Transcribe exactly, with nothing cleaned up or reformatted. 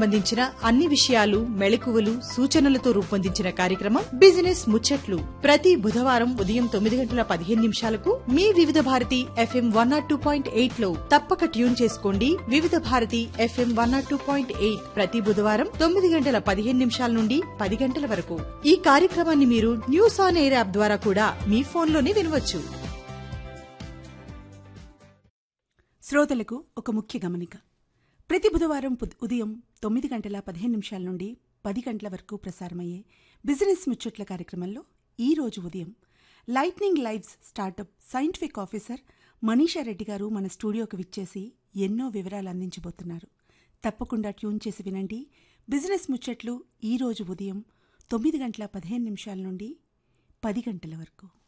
సంబంధించిన అన్ని విషయాలు, మెళకువలు, సూచనలతో రూపొందించిన కార్యక్రమం బిజినెస్ ముచ్చట్లు. ప్రతి బుధవారం ఉదయం తొమ్మిది గంటల పదిహేను నిమిషాలకు మీ వివిధ Bharati FM one not two point eight లో తప్పక ట్యూన్ చేసుకోండి. వివిధ Bharati FM one not two point eight ప్రతి బుధవారం తొమ్మిది గంటల పదిహేను నిమిషాల నుండి పది గంటల వరకు. ఈ కార్యక్రమాన్ని మీరు న్యూస్ ఆన్ ఎయిర్ యాప్ ద్వారా కూడా మీ ఫోన్లోనే వినవచ్చు. శ్రోతలకు ఒక ముఖ్య గమనిక. ప్రతి బుధవారం ఉదయం తొమ్మిది గంటల పదిహేను నిమిషాల నుండి పది గంటల వరకు ప్రసారమయ్యే బిజినెస్ ముచ్చట్ల కార్యక్రమంలో ఈ రోజు ఉదయం lightning lives startup scientific officer Manisha Reddy గారు మన స్టూడియోకి విచ్చేసి ఎన్నో వివరాలు అందించబోతున్నారు. తప్పకుండా ట్యూన్ చేసి వినండి. బిజినెస్ ముచ్చట్లు ఈ రోజు ఉదయం తొమ్మిది గంటల పదిహేను నిమిషాల నుండి పది గంటల వరకు.